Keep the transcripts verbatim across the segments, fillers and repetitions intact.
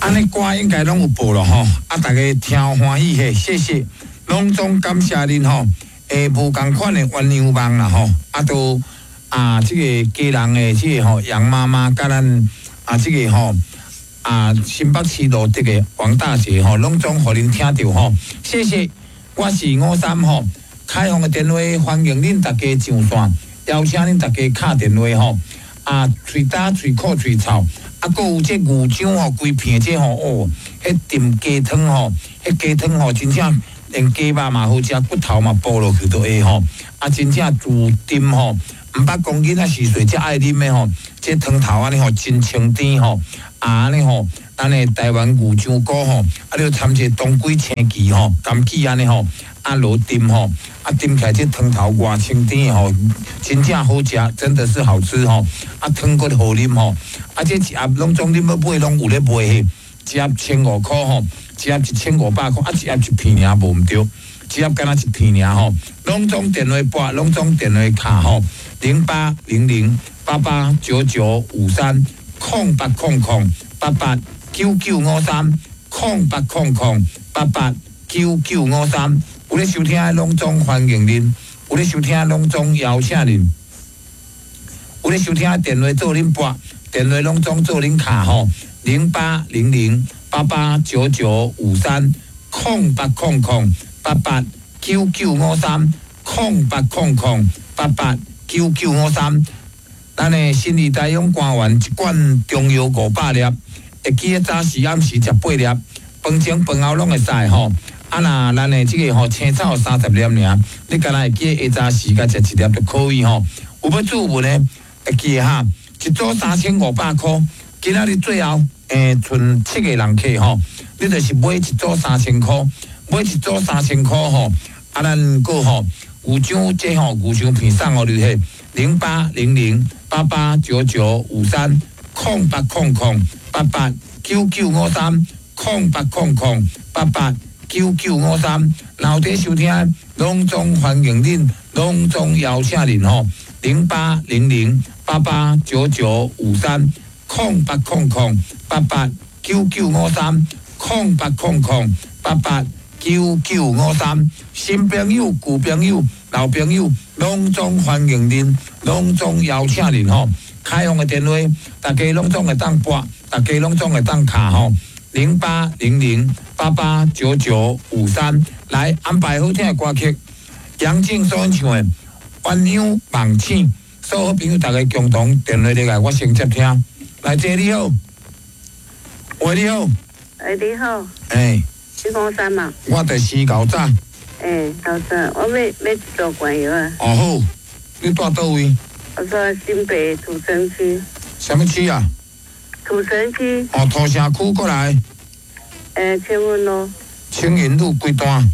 安尼歌应该拢有报咯吼，啊，大家听欢喜嘿，谢谢，隆重感谢恁吼，诶，无共款的鸳鸯梦啦吼，啊都啊，这个家人的这个吼杨妈妈，甲咱啊这个吼啊新北市路这个王大姐吼，拢总互恁听到吼，谢谢，我是五三吼，开放的电话欢迎恁大家上线，邀请恁大家敲电话吼，啊，喙焦、喙苦、喙臭。啊，搁有这牛掌吼，规片这吼哦，迄炖鸡汤吼，迄鸡汤吼，真正连鸡肉嘛好食，骨头嘛剥落去都会吼。啊，真正自炖吼，毋捌讲囡仔时岁才爱啉的吼，这汤头安尼吼真清甜吼，啊安尼吼，咱的台湾牛掌骨吼，啊你掺些当归、青桔吼、枸杞安尼吼，啊落炖吼，啊炖起来这汤头偌清甜吼，真正好食，真的是好吃吼，啊汤骨好啉吼。啊，这一盒拢总恁要买，拢有咧卖嘿，一盒千五块吼，一盒一千五百块，啊，一盒一片尔无毋对，一盒敢若一片尔吼，拢总电话拨，拢总电话卡吼，零八零零八八九九五三空八空空八八九九五三空八空空八八九九五三，有咧收听的拢总欢迎恁，有咧收听的拢总邀请恁，有咧收听的电话做恁拨。电话拢总做恁卡吼，零八零零八八九九五三空八空空八八九九五三空八空空八八九九五三。咱的新义大勇官员一罐中药五百粒，会记得早时暗时食八粒，饭前饭后拢会使吼。啊那咱的这个吼青草三十粒尔，你敢若会记得下早时甲食一粒就可以吼。有要注文呢，会记得哈。一组三千五百块，今仔日最后诶，剩七个人客吼，你就是买一组三千块，买一组三千块吼，啊，咱个吼有奖这吼有奖片送互你嘿，零八零零八八九九五三空八空空八八九九五三空八空空八八九九五三，然后伫收听，隆重欢迎恁，隆重邀请恁吼，零八零零。八八九九五三空八空空八八九九五三空八空空八八九九五三，新朋友、旧朋友、老朋友，隆重欢迎您，隆重邀请您吼。开放的电话，大家拢总会当拨，大家拢总会当卡吼。零八零零八八九九五三，来安排好听的歌曲，杨静所演唱的《鸳鸯梦醒》。所有朋友，大家共同电话入来，我先接听。来，姐你好，喂你好， 哎你好， 哎， 你讲啥嘛？ 我就是搞早。 哎，搞早，我要要做关药啊。 哦好，你住倒位？ 我说新北土城区。 什么区啊？ 土城区。 哦，土城区过来。 诶，青云路。 青云路几段？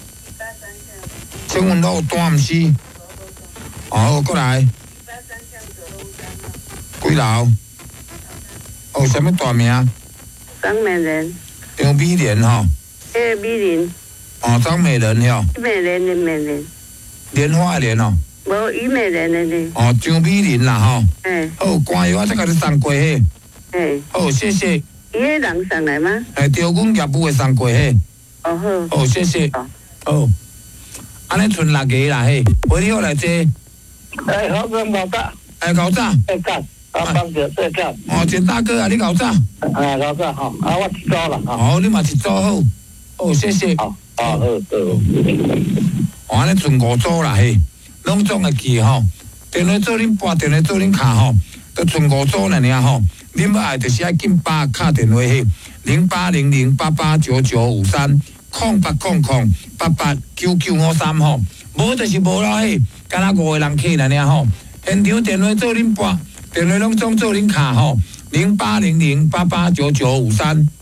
青云路段毋是？哦，过来。几楼？哦，什么大名？ 张美人。 张美莲吼。 诶，美玲。 哦，张美人吼。 美人的美人。 莲花的莲哦。 无虞美人的呢。 哦，张美玲啦吼。 诶。 好，关于我再甲你送过去。 诶。 好，谢谢。 伊迄人送来吗？ 诶，对，阮业务会送过去。 哦好。 好，谢谢。好。安尼剩六个啦嘿，喂你好来坐。 哎，好，我搞早。 哎，搞早。 哎，早。啊，帮着睡觉。 哦，简大哥啊，你搞早。 啊，搞早好，啊，我知道了。 好，你嘛一组好。好，谢谢。 好，好，好，好。 哦，安尼剩五组啦嘿，拢总会记吼。电话做恁拨，电话做恁卡吼，都剩五组了尔吼。恁要爱就是爱紧把卡电话嘿，零八零零八八九九五三空八空空八八九九五三吼。无就是无啦嘿，敢若五个人客了尔吼。现场电话做恁拨，电话拢总做恁卡吼，零八零零八八九九五三。